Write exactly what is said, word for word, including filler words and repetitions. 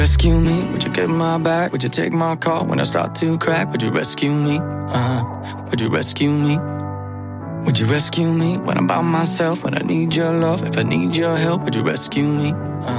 Rescue me, would you get my back? Would you take my call when I start to crack? Would you rescue me? Uh, would you rescue me? Would you rescue me when I'm by myself? When I need your love, if I need your help, would you rescue me?